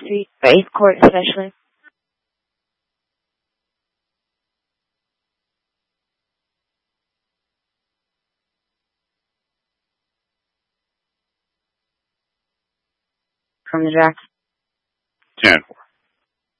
Street, or 8th Court especially. From the Jack. 10.